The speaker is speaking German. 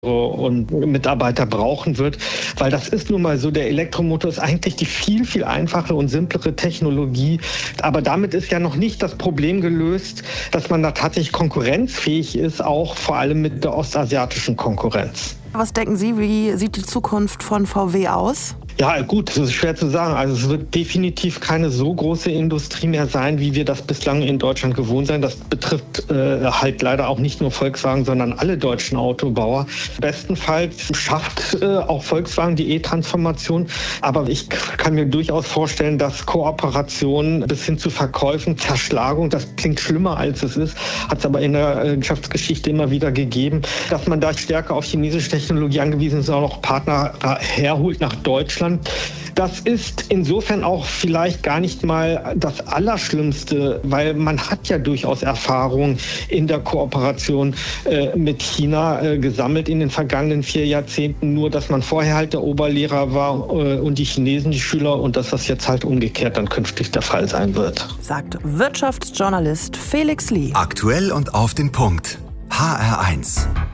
und Mitarbeiter brauchen wird, weil das ist nun mal so, der Elektromotor ist eigentlich die viel, viel einfache und simplere Technologie, aber damit ist ja noch nicht das Problem gelöst, dass man da tatsächlich konkurrenzfähig ist, auch vor allem mit der ostasiatischen Konkurrenz. Was denken Sie, wie sieht die Zukunft von VW aus? Ja gut, das ist schwer zu sagen. Also es wird definitiv keine so große Industrie mehr sein, wie wir das bislang in Deutschland gewohnt sind. Das betrifft halt leider auch nicht nur Volkswagen, sondern alle deutschen Autobauer. Bestenfalls schafft auch Volkswagen die E-Transformation. Aber ich kann mir durchaus vorstellen, dass Kooperationen bis hin zu Verkäufen, Zerschlagung, das klingt schlimmer als es ist, hat es aber in der Geschäftsgeschichte immer wieder gegeben, dass man da stärker auf chinesische Technologie angewiesen ist und auch noch Partner herholt nach Deutschland. Das ist insofern auch vielleicht gar nicht mal das Allerschlimmste, weil man hat ja durchaus Erfahrung in der Kooperation mit China gesammelt in den vergangenen 4 Jahrzehnten. Nur, dass man vorher halt der Oberlehrer war und die Chinesen die Schüler und dass das jetzt halt umgekehrt dann künftig der Fall sein wird. Sagt Wirtschaftsjournalist Felix Lee. Aktuell und auf den Punkt. HR1.